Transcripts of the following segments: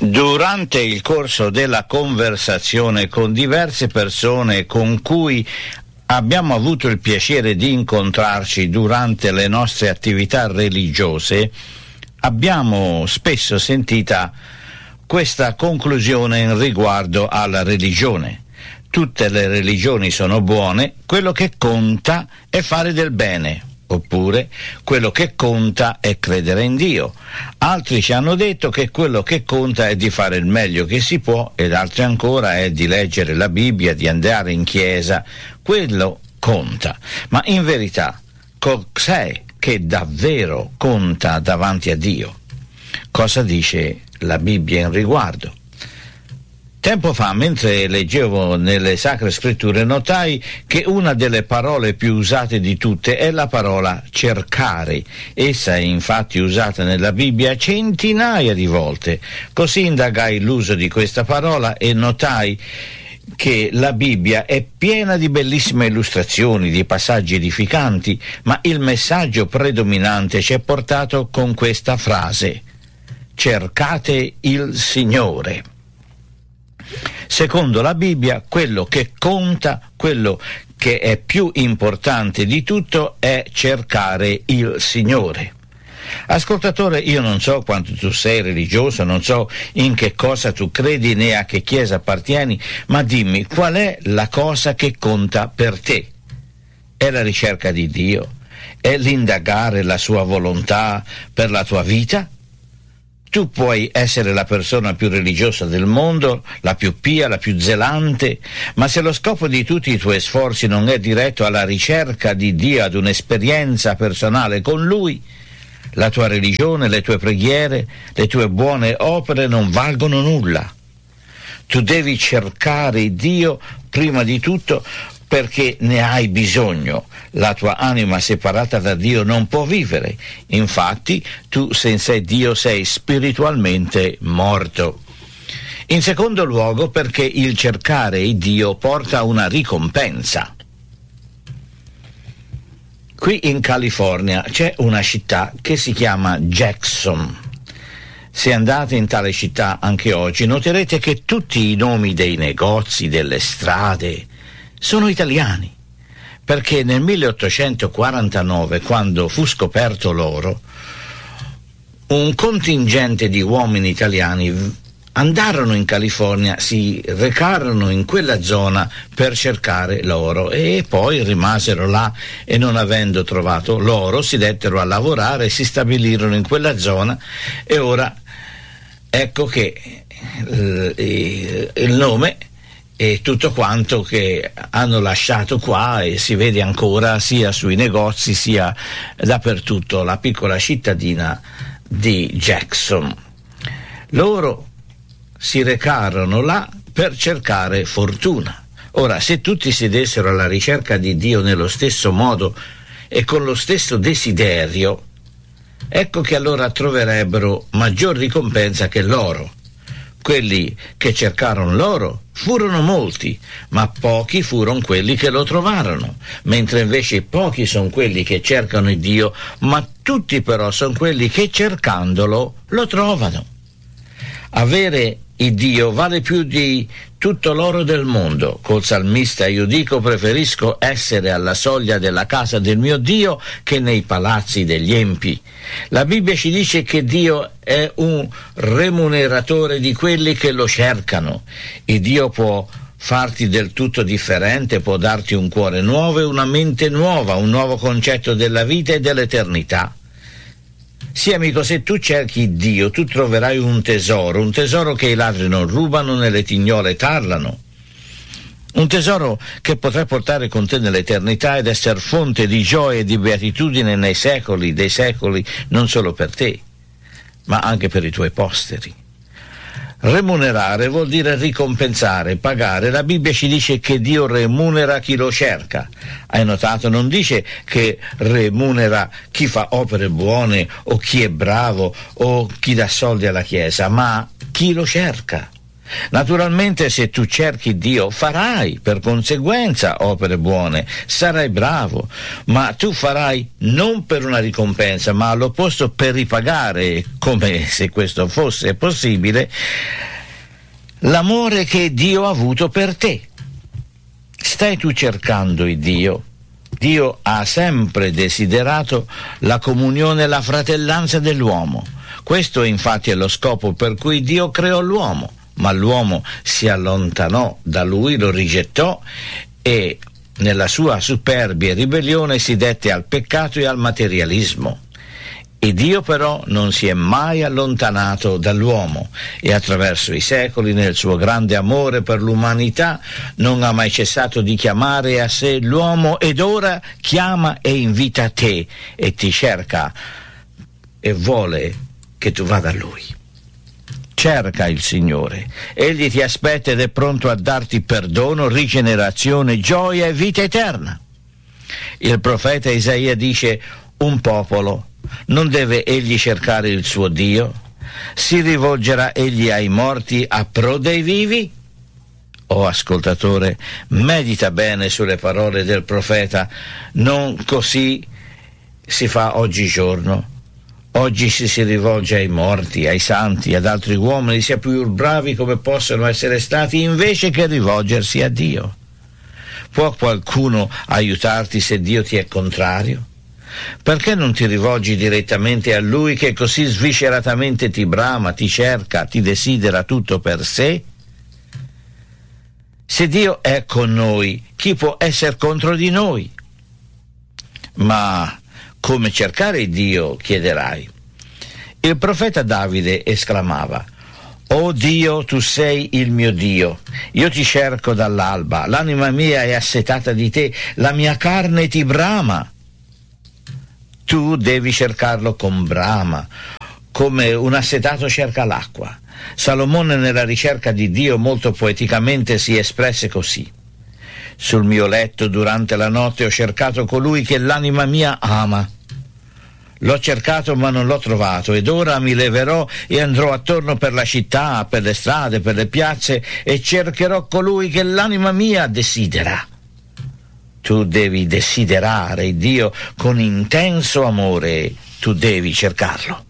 Durante il corso della conversazione con diverse persone con cui abbiamo avuto il piacere di incontrarci durante le nostre attività religiose, abbiamo spesso sentita questa conclusione in riguardo alla religione. Tutte le religioni sono buone, quello che conta è fare del bene. Oppure, quello che conta è credere in Dio. Altri ci hanno detto che quello che conta è di fare il meglio che si può, ed altri ancora è di leggere la Bibbia, di andare in chiesa. Quello conta. Ma in verità, cos'è che davvero conta davanti a Dio? Cosa dice la Bibbia in riguardo? Tempo fa, mentre leggevo nelle Sacre Scritture, notai che una delle parole più usate di tutte è la parola cercare. Essa è infatti usata nella Bibbia centinaia di volte. Così indagai l'uso di questa parola e notai che la Bibbia è piena di bellissime illustrazioni, di passaggi edificanti, ma il messaggio predominante ci è portato con questa frase: cercate il Signore. Secondo la Bibbia, quello che conta, quello che è più importante di tutto è cercare il Signore. Ascoltatore, io non so quanto tu sei religioso, non so in che cosa tu credi né a che chiesa appartieni, ma dimmi, qual è la cosa che conta per te? È la ricerca di Dio? È l'indagare la sua volontà per la tua vita? Tu puoi essere la persona più religiosa del mondo, la più pia, la più zelante, ma se lo scopo di tutti i tuoi sforzi non è diretto alla ricerca di Dio, ad un'esperienza personale con Lui, la tua religione, le tue preghiere, le tue buone opere non valgono nulla. Tu devi cercare Dio prima di tutto perché ne hai bisogno. La tua anima separata da Dio non può vivere. Infatti, tu senza Dio sei spiritualmente morto. In secondo luogo, perché il cercare Dio porta una ricompensa. Qui in California c'è una città che si chiama Jackson. Se andate in tale città anche oggi, noterete che tutti i nomi dei negozi, delle strade, sono italiani, perché nel 1849, quando fu scoperto l'oro, un contingente di uomini italiani andarono in California, si recarono in quella zona per cercare l'oro e poi rimasero là e non avendo trovato l'oro si dettero a lavorare, si stabilirono in quella zona e ora ecco che il nome e tutto quanto che hanno lasciato qua e si vede ancora sia sui negozi sia dappertutto, la piccola cittadina di Jackson. Loro si recarono là per cercare fortuna. Ora, se tutti si dessero alla ricerca di Dio nello stesso modo e con lo stesso desiderio, ecco che allora troverebbero maggior ricompensa che l'oro. Quelli che cercarono l'oro furono molti, ma pochi furono quelli che lo trovarono, mentre invece pochi sono quelli che cercano il Dio, ma tutti però sono quelli che cercandolo lo trovano. Avere il Dio vale più di tutto l'oro del mondo. Col salmista io dico: preferisco essere alla soglia della casa del mio Dio che nei palazzi degli empi. La Bibbia ci dice che Dio è un remuneratore di quelli che lo cercano. Il Dio può farti del tutto differente, può darti un cuore nuovo e una mente nuova, un nuovo concetto della vita e dell'eternità. Sì, amico, se tu cerchi Dio, tu troverai un tesoro che i ladri non rubano né le tignole tarlano. Un tesoro che potrai portare con te nell'eternità ed essere fonte di gioia e di beatitudine nei secoli dei secoli, non solo per te, ma anche per i tuoi posteri. Remunerare vuol dire ricompensare, pagare. La Bibbia ci dice che Dio remunera chi lo cerca. Hai notato? Non dice che remunera chi fa opere buone o chi è bravo o chi dà soldi alla Chiesa, ma chi lo cerca. Naturalmente, se tu cerchi Dio, farai per conseguenza opere buone, sarai bravo, ma tu farai non per una ricompensa, ma all'opposto per ripagare, come se questo fosse possibile, l'amore che Dio ha avuto per te. Stai tu cercando il Dio? Dio ha sempre desiderato la comunione e la fratellanza dell'uomo. Questo infatti è lo scopo per cui Dio creò l'uomo, ma l'uomo si allontanò da lui, lo rigettò e nella sua superbia e ribellione si dette al peccato e al materialismo. E Dio però non si è mai allontanato dall'uomo e attraverso i secoli, nel suo grande amore per l'umanità, non ha mai cessato di chiamare a sé l'uomo, ed ora chiama e invita te e ti cerca e vuole che tu vada a Lui. Cerca il Signore, Egli ti aspetta ed è pronto a darti perdono, rigenerazione, gioia e vita eterna. Il profeta Isaia dice: un popolo non deve egli cercare il suo Dio? Si rivolgerà egli ai morti a pro dei vivi? Oh ascoltatore, medita bene sulle parole del profeta. Non così si fa oggigiorno. Oggi si rivolge ai morti, ai santi, ad altri uomini, sia più bravi come possono essere stati, invece che rivolgersi a Dio. Può qualcuno aiutarti se Dio ti è contrario? Perché non ti rivolgi direttamente a Lui, che così svisceratamente ti brama, ti cerca, ti desidera tutto per sé? Se Dio è con noi, chi può essere contro di noi? Ma come cercare Dio, chiederai. Il profeta Davide esclamava: «O Dio, tu sei il mio Dio, io ti cerco dall'alba, l'anima mia è assetata di te, la mia carne ti brama». Tu devi cercarlo con brama, come un assetato cerca l'acqua. Salomone, nella ricerca di Dio, molto poeticamente si espresse così: «Sul mio letto durante la notte ho cercato colui che l'anima mia ama. L'ho cercato ma non l'ho trovato, ed ora mi leverò e andrò attorno per la città, per le strade, per le piazze, e cercherò colui che l'anima mia desidera». Tu devi desiderare Dio con intenso amore, tu devi cercarlo.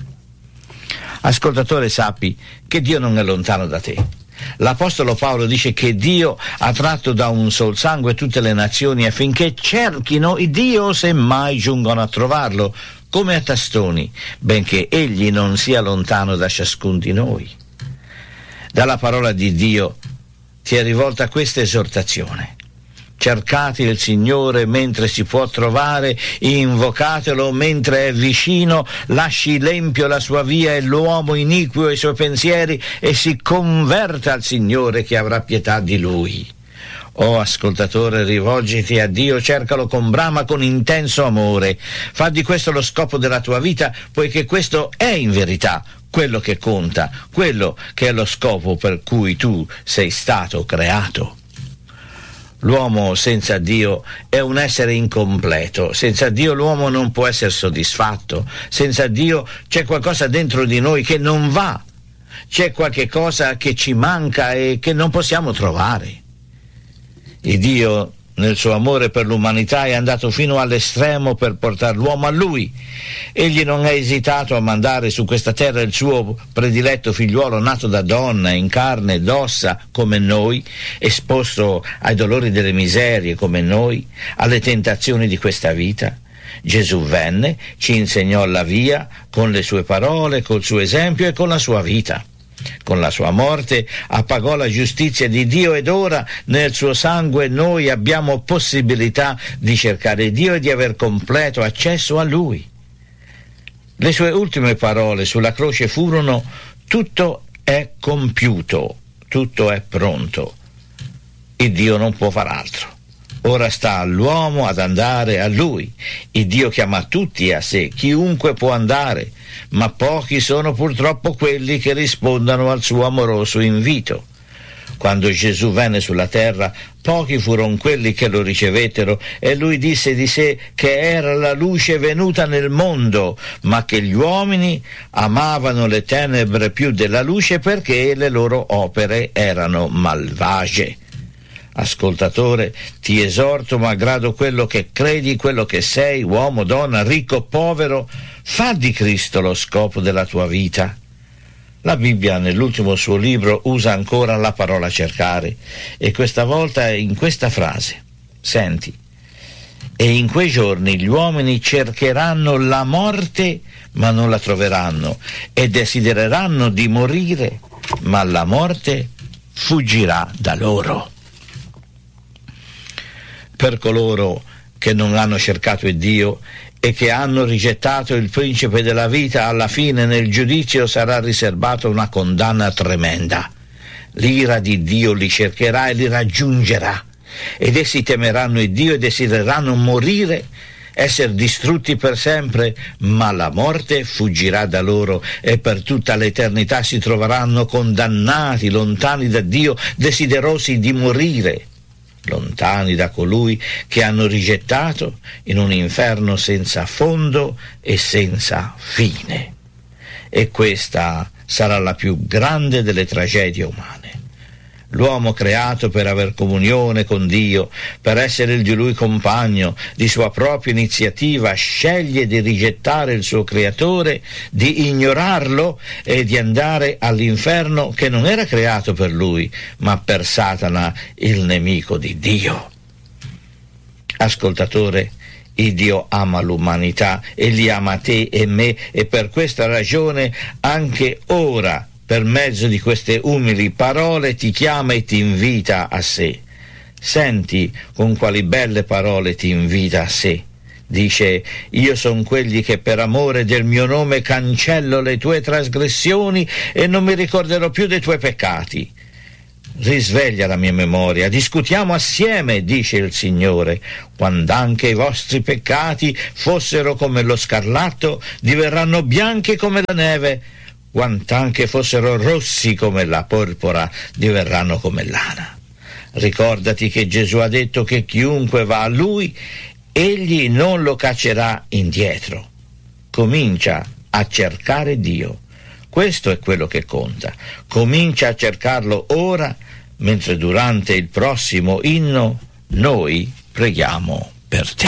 Ascoltatore, sappi che Dio non è lontano da te. L'Apostolo Paolo dice che Dio ha tratto da un sol sangue tutte le nazioni affinché cerchino il Dio se mai giungono a trovarlo, come a tastoni, benché Egli non sia lontano da ciascun di noi. Dalla parola di Dio ti è rivolta questa esortazione: cercate il Signore mentre si può trovare, invocatelo mentre è vicino, lasci l'empio la sua via e l'uomo iniquo i suoi pensieri, e si converta al Signore, che avrà pietà di lui. Oh ascoltatore, rivolgiti a Dio, cercalo con brama, con intenso amore. Fa di questo lo scopo della tua vita, poiché questo è in verità quello che conta, quello che è lo scopo per cui tu sei stato creato. L'uomo senza Dio è un essere incompleto. Senza Dio l'uomo non può essere soddisfatto. Senza Dio c'è qualcosa dentro di noi che non va. C'è qualche cosa che ci manca e che non possiamo trovare. E Dio, nel suo amore per l'umanità, è andato fino all'estremo per portare l'uomo a Lui. Egli non ha esitato a mandare su questa terra il suo prediletto figliuolo, nato da donna, in carne ed ossa come noi, esposto ai dolori delle miserie come noi, alle tentazioni di questa vita. Gesù venne, ci insegnò la via con le sue parole, col suo esempio e con la sua vita. Con la sua morte appagò la giustizia di Dio, ed ora nel suo sangue noi abbiamo possibilità di cercare Dio e di aver completo accesso a Lui. Le sue ultime parole sulla croce furono: tutto è compiuto, tutto è pronto. E Dio non può far altro. Ora sta all'uomo ad andare a Lui. Il Dio chiama tutti a sé, chiunque può andare, ma pochi sono purtroppo quelli che rispondano al suo amoroso invito. Quando Gesù venne sulla terra, pochi furono quelli che lo ricevettero, e lui disse di sé che era la luce venuta nel mondo, ma che gli uomini amavano le tenebre più della luce perché le loro opere erano malvagie. Ascoltatore, ti esorto, malgrado quello che credi, quello che sei, uomo, donna, ricco, povero, fa di Cristo lo scopo della tua vita. La Bibbia, nell'ultimo suo libro, usa ancora la parola cercare, e questa volta in questa frase. Senti: e in quei giorni gli uomini cercheranno la morte, ma non la troveranno, e desidereranno di morire, ma la morte fuggirà da loro. Per coloro che non hanno cercato il Dio e che hanno rigettato il principe della vita, alla fine nel giudizio sarà riservata una condanna tremenda. L'ira di Dio li cercherà e li raggiungerà, ed essi temeranno il Dio e desidereranno morire, essere distrutti per sempre, ma la morte fuggirà da loro e per tutta l'eternità si troveranno condannati, lontani da Dio, desiderosi di morire, lontani da colui che hanno rigettato, in un inferno senza fondo e senza fine. E questa sarà la più grande delle tragedie umane. L'uomo creato per aver comunione con Dio, per essere il di Lui compagno, di sua propria iniziativa, sceglie di rigettare il suo creatore, di ignorarlo e di andare all'inferno che non era creato per lui, ma per Satana, il nemico di Dio. Ascoltatore, il Dio ama l'umanità, Egli ama te e me, e per questa ragione anche ora, per mezzo di queste umili parole, ti chiama e ti invita a sé. Senti con quali belle parole ti invita a sé. Dice: io son quelli che per amore del mio nome cancello le tue trasgressioni e non mi ricorderò più dei tuoi peccati. Risveglia la mia memoria, discutiamo assieme, dice il Signore. Quando anche i vostri peccati fossero come lo scarlatto, diverranno bianchi come la neve. Quant'anche fossero rossi come la porpora, diverranno come lana. Ricordati che Gesù ha detto che chiunque va a Lui, Egli non lo caccerà indietro. Comincia a cercare Dio. Questo è quello che conta. Comincia a cercarlo ora, mentre durante il prossimo inno noi preghiamo per te.